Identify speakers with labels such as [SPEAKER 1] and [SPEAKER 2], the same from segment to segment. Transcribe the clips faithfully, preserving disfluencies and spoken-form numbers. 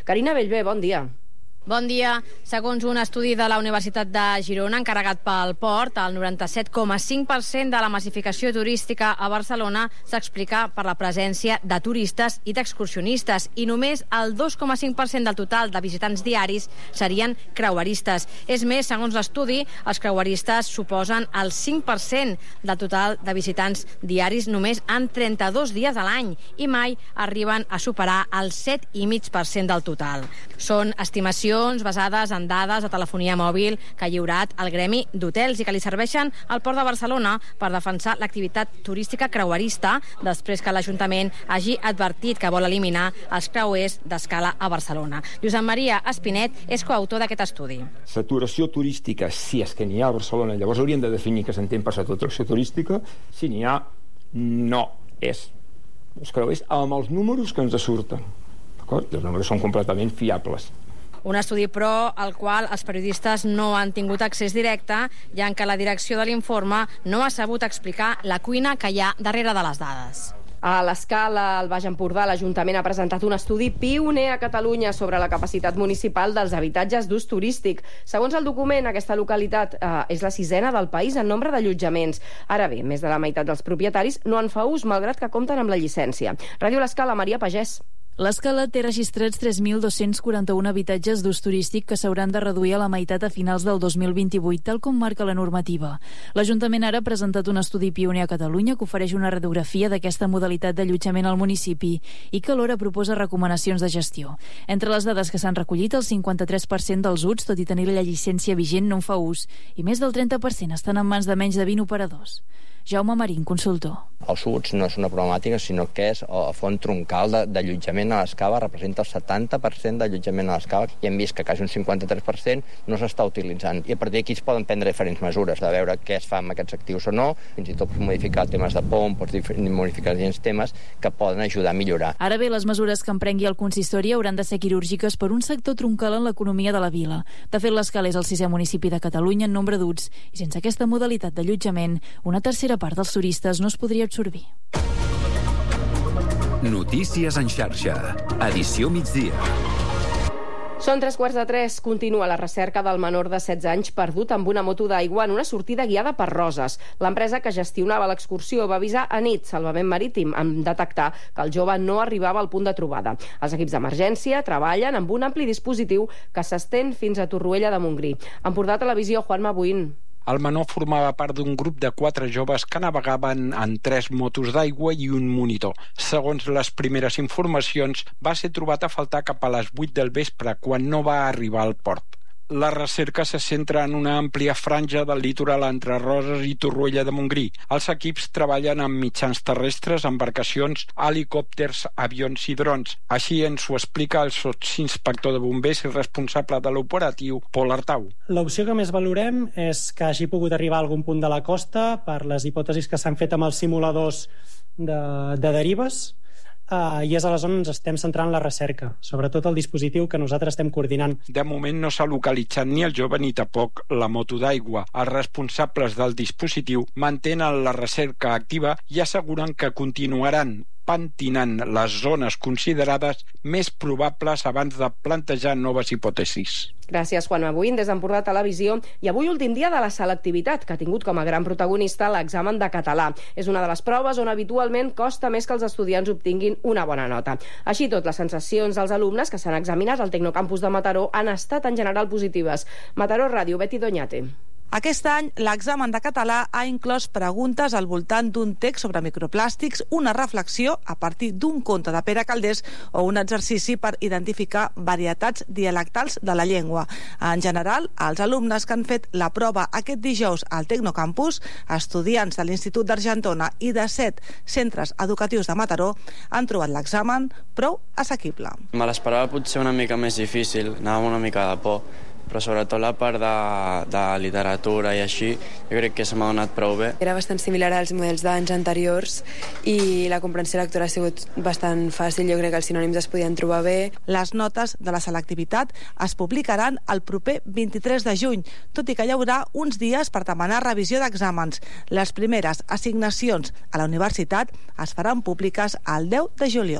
[SPEAKER 1] Carina Bellver, bon dia.
[SPEAKER 2] Bon dia. Segons un estudi de la Universitat de Girona encarregat pel Port, el noranta-set coma cinc per cent de la massificació turística a Barcelona s'explica per la presència de turistes i d'excursionistes i només el dos coma cinc per cent del total de visitants diaris serien creueristes. És més, segons l'estudi, els creueristes suposen el cinc per cent del total de visitants diaris només en trenta-dos dies a l'any i mai arriben a superar el set coma cinc per cent del total. Són estimacions basades en dades de telefonia mòbil que ha lliurat el Gremi d'Hotels i que li serveixen al Port de Barcelona per defensar l'activitat turística creuerista després que l'Ajuntament hagi advertit que vol eliminar els creuers d'escala a Barcelona. Josep Maria Espinet és coautor d'aquest estudi.
[SPEAKER 3] Saturació turística, si és que n'hi ha a Barcelona, llavors hauríem de definir què s'entén per saturació turística. Si n'hi ha, no és els creuers amb els números que ens surten. D'acord? Els números són completament fiables.
[SPEAKER 2] Un estudi, però, al qual els periodistes no han tingut accés directe, ja que la direcció de l'informe no ha sabut explicar la cuina que hi ha darrere de les dades.
[SPEAKER 1] A l'Escala, al Baix Empordà, l'Ajuntament ha presentat un estudi pioner a Catalunya sobre la capacitat municipal dels habitatges d'ús turístic. Segons el document, aquesta localitat eh, és la sisena del país en nombre d'allotjaments. Ara bé, més de la meitat dels propietaris no en fa ús, malgrat que compten amb la llicència. Ràdio L'Escala, Maria Pagès.
[SPEAKER 4] L'Escala té registrats tres mil dos-cents quaranta-un habitatges d'ús turístic que s'hauran de reduir a la meitat a finals del dos mil vint-i-vuit, tal com marca la normativa. L'Ajuntament ara ha presentat un estudi pioner a Catalunya que ofereix una radiografia d'aquesta modalitat d'allotjament al municipi i que alhora proposa recomanacions de gestió. Entre les dades que s'han recollit, el cinquanta-tres per cent dels U Ts, tot i tenir la llicència vigent, no en fa ús, i més del trenta per cent estan en mans de menys de vint operadors. Jaume Marín, consultor.
[SPEAKER 5] Els U Ts no és una problemàtica, sinó que és a font troncal d'allotjament a l'Escala, representa el setanta per cent d'allotjament a l'Escala i hem vist que quasi un cinquanta-tres per cent no s'està utilitzant. I a partir d'aquí es poden prendre diferents mesures, de veure què es fa amb aquests actius o no, fins i tot modificar temes de P O M, pots modificar diferents temes que poden ajudar a millorar.
[SPEAKER 4] Ara bé, les mesures que emprengui el consistori hauran de ser quirúrgiques per un sector troncal en l'economia de la vila. De fet, l'Escala és el sisè municipi de Catalunya en nombre d'U Ts i sense aquesta modalitat d'allotjament, una tercera part dels turistes no es podria absorbir.
[SPEAKER 6] Notícies en xarxa. Edició migdia.
[SPEAKER 1] Són tres quarts de tres. Continua la recerca del menor de setze anys perdut amb una moto d'aigua en una sortida guiada per Roses. L'empresa que gestionava l'excursió va avisar a nit Salvament Marítim en detectar que el jove no arribava al punt de trobada. Els equips d'emergència treballen amb un ampli dispositiu que s'estén fins a Torroella de Montgrí. Empordà Televisió, Juanma Buín.
[SPEAKER 7] El menor formava part d'un grup de quatre joves que navegaven en tres motos d'aigua i un monitor. Segons les primeres informacions, va ser trobat a faltar cap a les vuit del vespre, quan no va arribar al port. La recerca se centra en una àmplia franja del litoral entre Roses i Torroella de Montgrí. Els equips treballen amb mitjans terrestres, embarcacions, helicòpters, avions i drons. Així ens ho explica el sotsinspector de bombers i responsable de l'operatiu, Pol Artau.
[SPEAKER 8] L'opció que més valorem és que hagi pogut arribar a algun punt de la costa per les hipòtesis que s'han fet amb els simuladors de, de derives. Uh, i és aleshores on ens estem centrant la recerca, sobretot el dispositiu que nosaltres estem coordinant.
[SPEAKER 7] De moment no s'ha localitzat ni el jove ni tampoc la moto d'aigua. Els responsables del dispositiu mantenen la recerca activa i asseguren que continuaran pentinant les zones considerades més probables abans de plantejar noves hipòtesis.
[SPEAKER 1] Gràcies, Juan Mabuín, des d'Empordà Televisió. I avui últim dia de la selectivitat, que ha tingut com a gran protagonista l'examen de català. És una de les proves on habitualment costa més que els estudiants obtinguin una bona nota. Així tot, les sensacions dels alumnes que s'han examinat al Tecnocampus de Mataró han estat en general positives. Mataró Ràdio, Betty Doñate.
[SPEAKER 9] Aquest any, l'examen de català ha inclòs preguntes al voltant d'un text sobre microplàstics, una reflexió a partir d'un conte de Pere Calders o un exercici per identificar varietats dialectals de la llengua. En general, els alumnes que han fet la prova aquest dijous al Tecnocampus, estudiants de l'Institut d'Argentona i de set centres educatius de Mataró, han trobat l'examen prou assequible.
[SPEAKER 10] Me l'esperava potser una mica més difícil, anava una mica de por, però sobretot la part de, de literatura i així, jo crec que se m'ha donat prou bé.
[SPEAKER 11] Era bastant similar als models d'anys anteriors i la comprensió lectora ha sigut bastant fàcil, jo crec que els sinònims es podien trobar bé.
[SPEAKER 9] Les notes de la selectivitat es publicaran el proper vint-i-tres de juny, tot i que hi haurà uns dies per demanar revisió d'exàmens. Les primeres assignacions a la universitat es faran públiques el deu de juliol.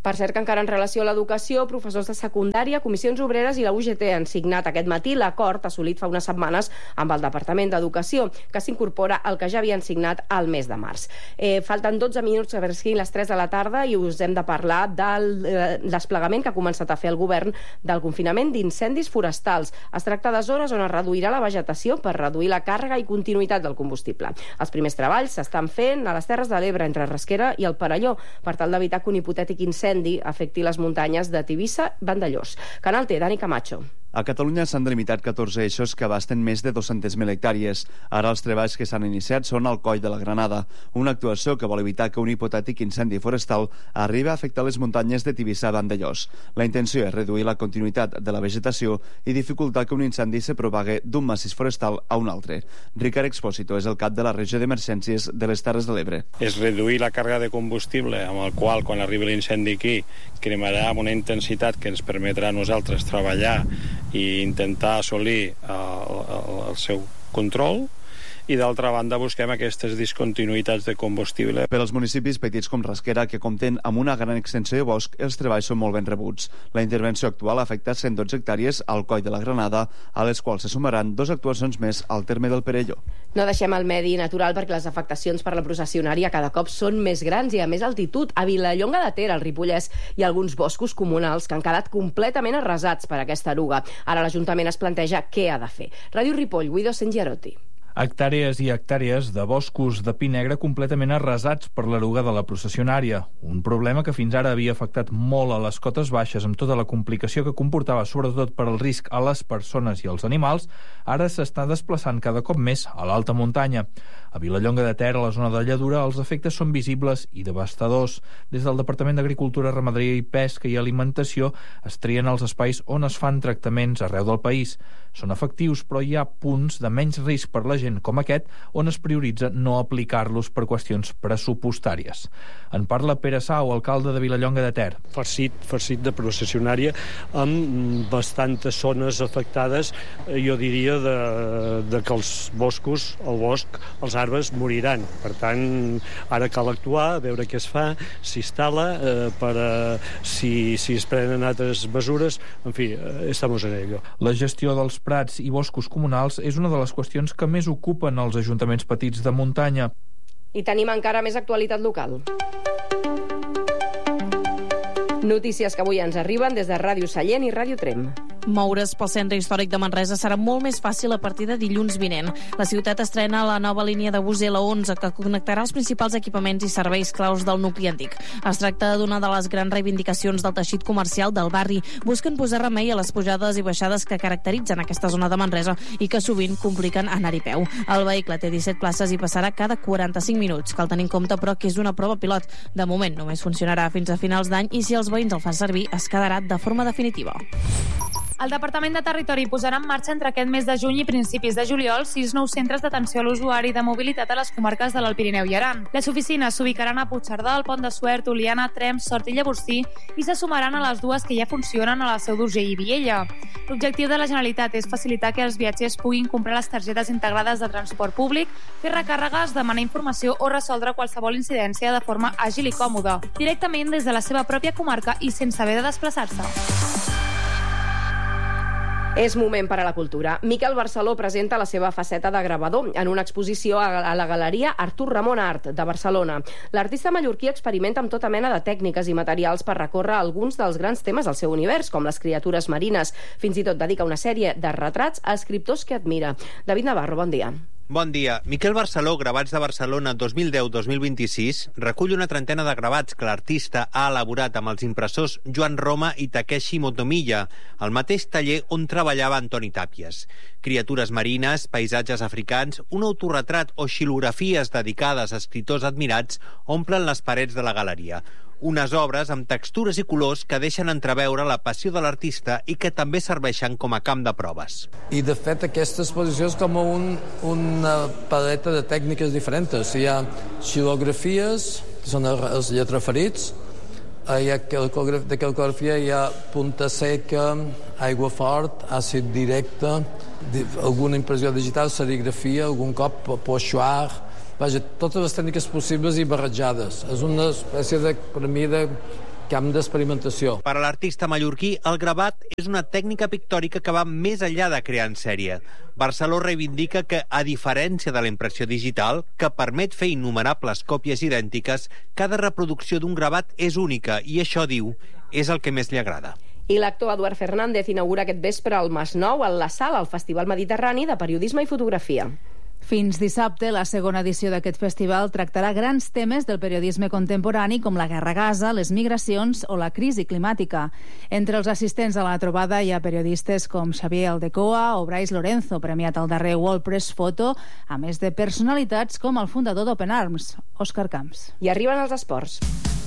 [SPEAKER 1] Per cert que encara en relació a l'educació, professors de secundària, comissions obreres i la U G T han signat aquest matí l'acord assolit fa unes setmanes amb el Departament d'Educació, que s'incorpora al que ja havien signat al mes de març. Eh, falten dotze minuts a veure les tres de la tarda i us hem de parlar del eh, desplegament que ha començat a fer el govern del confinament d'incendis forestals. Es tracta de zones on es reduirà la vegetació per reduir la càrrega i continuïtat del combustible. Els primers treballs s'estan fent a les Terres de l'Ebre, entre Rasquera i el Perelló, per tal d'evitar que un hipotètic incendi afecti les muntanyes de Tivissa, Vandellòs. Canal T, Dani Camacho.
[SPEAKER 12] A Catalunya s'han delimitat catorze eixos que abasten més de dues-centes mil hectàrees. Ara els treballs que s'han iniciat són al Coll de la Granada, una actuació que vol evitar que un hipotètic incendi forestal arribi a afectar les muntanyes de Tivissa a Vandellòs. La intenció és reduir la continuïtat de la vegetació i dificultar que un incendi se propague d'un massís forestal a un altre. Ricard Expósito és el cap de la regió d'emergències de les Terres de l'Ebre.
[SPEAKER 13] És reduir la càrrega de combustible amb el qual, quan arribi l'incendi aquí, cremarà amb una intensitat que ens permetrà a nosaltres treballar i intentar assolir el, el, el seu control, i d'altra banda busquem aquestes discontinuïtats de combustible.
[SPEAKER 12] Per als municipis petits com Rasquera, que compten amb una gran extensió de bosc, els treballs són molt ben rebuts. La intervenció actual afecta cent dotze hectàrees al Coll de la Granada, a les quals se sumaran dues actuacions més al terme del Perelló.
[SPEAKER 1] No deixem el medi natural perquè les afectacions per la processionària cada cop són més grans i a més altitud. A Vilallonga de Ter, al Ripollès, hi ha alguns boscos comunals que han quedat completament arrasats per aquesta eruga. Ara l'Ajuntament es planteja què ha de fer. Ràdio Ripoll, Guido Sengiarotti.
[SPEAKER 14] Hectàrees i hectàrees de boscos de pi negre completament arrasats per l'eruga de la processionària. Un problema que fins ara havia afectat molt a les cotes baixes amb tota la complicació que comportava, sobretot per al risc a les persones i als animals, ara s'està desplaçant cada cop més a l'alta muntanya. A Vilallonga de Ter, a la zona de Lladura, els efectes són visibles i devastadors. Des del Departament d'Agricultura, Ramaderia i Pesca i Alimentació es trien els espais on es fan tractaments arreu del país. Són efectius, però hi ha punts de menys risc per la gent com aquest on es prioritza no aplicar-los per qüestions pressupostàries. En parla Pere Sau, alcalde de Vilallonga de Ter.
[SPEAKER 15] Farcit, farcit de processionària amb bastantes zones afectades, jo diria de, de que els boscos, el bosc, els arbres moriran. Per tant, ara cal actuar, veure què es fa, s'instal·la, eh, per eh, si, si es prenen altres mesures, en fi, eh, estem en ello.
[SPEAKER 14] La gestió dels prats i boscos comunals és una de les qüestions que més ocupen els ajuntaments petits de muntanya.
[SPEAKER 1] I tenim encara més actualitat local. Notícies que avui ens arriben des de Ràdio Sallent i Ràdio Trem.
[SPEAKER 16] Moure's pel centre històric de Manresa serà molt més fàcil a partir de dilluns vinent. La ciutat estrena la nova línia de bus L onze que connectarà els principals equipaments i serveis claus del nucli antic. Es tracta d'una de les grans reivindicacions del teixit comercial del barri. Busquen posar remei a les pujades i baixades que caracteritzen aquesta zona de Manresa i que sovint compliquen anar-hi peu. El vehicle té disset places i passarà cada quaranta-cinc minuts. Cal tenir en compte, però, que és una prova pilot. De moment només funcionarà fins a finals d'any i si els veïns el fan servir es quedarà de forma definitiva.
[SPEAKER 17] El Departament de Territori posarà en marxa entre aquest mes de juny i principis de juliol sis nous centres d'atenció a l'usuari de mobilitat a les comarques de l'Alt Pirineu i Aran. Les oficines s'ubicaran a Puigcerdà, el Pont de Suert, Oliana, Tremp, Sort i Llavorsí i se sumaran a les dues que ja funcionen a la Seu d'Urgell i Viella. L'objectiu de la Generalitat és facilitar que els viatgers puguin comprar les targetes integrades de transport públic, fer recàrregues, demanar informació o resoldre qualsevol incidència de forma àgil i còmoda, directament des de la seva pròpia comarca i sense haver de desplaçar-se.
[SPEAKER 1] És moment per a la cultura. Miquel Barceló presenta la seva faceta de gravador en una exposició a la Galeria Artur Ramon Art de Barcelona. L'artista mallorquí experimenta amb tota mena de tècniques i materials per recórrer alguns dels grans temes del seu univers, com les criatures marines. Fins i tot dedica una sèrie de retrats a escriptors que admira. David Navarro, bon dia.
[SPEAKER 18] Bon dia. Miquel Barceló, Gravats de Barcelona dos mil deu dos mil vint-i-sis, recull una trentena de gravats que l'artista ha elaborat amb els impressors Joan Roma i Takeshi Motomiya, al mateix taller on treballava Antoni Tàpies. Criatures marines, paisatges africans, un autorretrat o xilografies dedicades a escriptors admirats omplen les parets de la galeria. Unes obres amb textures i colors que deixen entreveure la passió de l'artista i que també serveixen com a camp de proves.
[SPEAKER 19] I, de fet, aquesta exposició és com un, una paleta de tècniques diferents. Hi ha xilografies, que són els lletraferits, hi ha de calcografia, hi ha punta seca, aigua fort, àcid directe, alguna impressió digital, serigrafia, algun cop pochoir. Vaja, totes les tècniques possibles i barrejades. És una espècie de, per mi, de camp d'experimentació.
[SPEAKER 18] Per a l'artista mallorquí, el gravat és una tècnica pictòrica que va més enllà de crear en sèrie. Barceló reivindica que, a diferència de la impressió digital, que permet fer innumerables còpies idèntiques, cada reproducció d'un gravat és única i això, diu, és el que més li agrada.
[SPEAKER 1] I l'actor Eduard Fernández inaugura aquest vespre al Masnou, en la sala al Festival Mediterrani de Periodisme i Fotografia.
[SPEAKER 20] Fins dissabte, la segona edició d'aquest festival tractarà grans temes del periodisme contemporani com la guerra a Gaza, les migracions o la crisi climàtica. Entre els assistents a la trobada hi ha periodistes com Xavier Aldecoa o Brais Lorenzo, premiat al darrer World Press Photo, a més de personalitats com el fundador d'Open Arms, Òscar Camps.
[SPEAKER 1] I arriben els esports.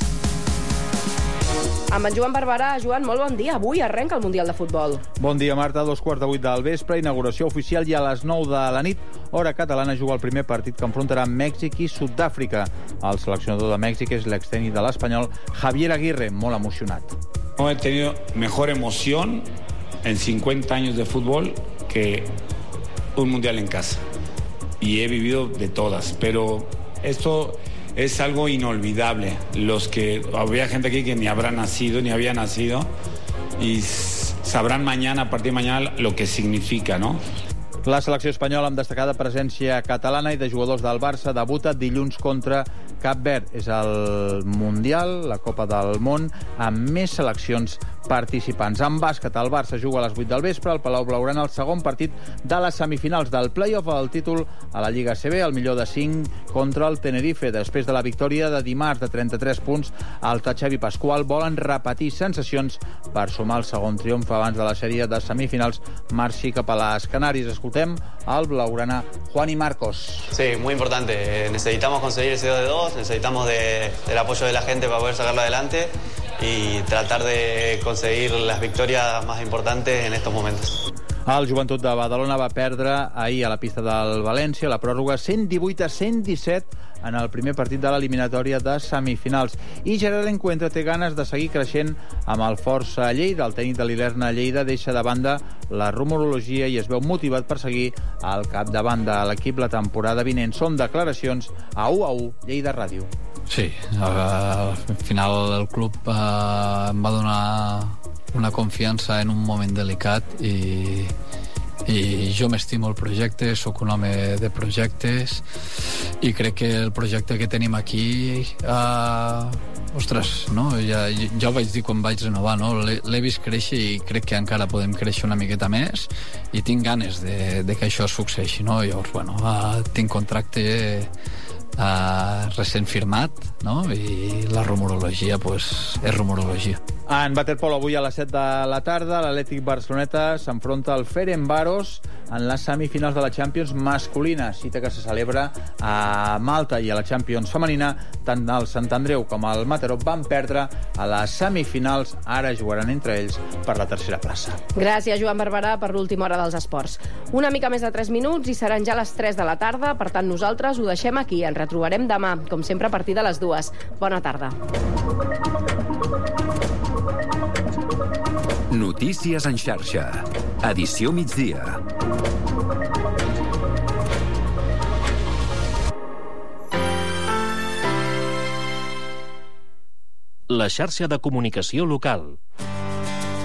[SPEAKER 1] Amb en Joan Barberà. Joan, molt bon dia. Avui arrenca el Mundial de Futbol.
[SPEAKER 21] Bon dia, Marta. Dos quarts de vuit del vespre, inauguració oficial i a les nou de la nit, hora catalana, juga el primer partit que enfrontarà Mèxic i Sud-àfrica. El seleccionador de Mèxic és l'extècnic de l'Espanyol, Javier Aguirre, molt emocionat.
[SPEAKER 22] No he tenido mejor emoción en cincuenta años de fútbol que un Mundial en casa. Y he vivido de todas, pero esto es algo inolvidable. Los que había gente aquí que ni habrá nacido, ni había nacido, y sabrán mañana, a partir de mañana, lo que significa, ¿no?
[SPEAKER 21] La selecció espanyola amb destacada presència catalana i de jugadors del Barça debuta dilluns contra Cap Verd. És el Mundial, la Copa del Món, amb més seleccions participants. En bàsquet, el Barça juga a les vuit del vespre al Palau Blaugrana el segon partit de les semifinals del play-off al títol a la Lliga A C B, el millor de cinc contra el Tenerife. Després de la victòria de dimarts de trenta-tres punts, el Xavi Pascual volen repetir sensacions per sumar el segon triomf abans de la sèrie de semifinals marxi cap a les Canàries. Escoltem al Blaugrana Juan y Marcos.
[SPEAKER 23] Sí, muy importante. Necesitamos conseguir ese dos de dos, necesitamos de, del apoyo de la gente para poder sacarlo adelante y tratar de conseguir las victorias más importantes en estos momentos.
[SPEAKER 21] El Joventut de Badalona va perdre ahir a la pista del València la pròrroga cent divuit a cent disset en el primer partit de l'eliminatòria de semifinals. I Gerard Encuentra té ganes de seguir creixent amb el Força Lleida. El tècnic de l'Ilerna Lleida deixa de banda la rumorologia i es veu motivat per seguir al capdavant de l'equip la temporada vinent. Són declaracions a u a u Lleida Ràdio.
[SPEAKER 24] Sí, al final el club eh, em va donar una confiança en un moment delicat i, i jo m'estimo el projecte, sóc un home de projectes i crec que el projecte que tenim aquí eh, ostres, no? ja, ja ho vaig dir quan vaig renovar, no? l'he vist créixer i crec que encara podem créixer una miqueta més i tinc ganes de, de que això succeeixi, no? Llavors, bueno, eh, tinc contracte Uh, recent firmat, no? I la rumorologia pues, és rumorologia.
[SPEAKER 21] En waterpolo avui a les set de la tarda l'Atlètic Barceloneta s'enfronta al Ferencváros en les semifinals de la Champions masculina, cita que se celebra a Malta, i a la Champions femenina tant el Sant Andreu com el Mataró van perdre a les semifinals. Ara jugaran entre ells per la tercera plaça.
[SPEAKER 1] Gràcies, Joan Barberà, per l'última hora dels esports. Una mica més de tres minuts i seran ja les tres de la tarda, per tant nosaltres ho deixem aquí. Ens retrobarem demà, com sempre a partir de les dues. Bona tarda.
[SPEAKER 6] Notícies en xarxa. Edició migdia.
[SPEAKER 25] La xarxa de comunicació local.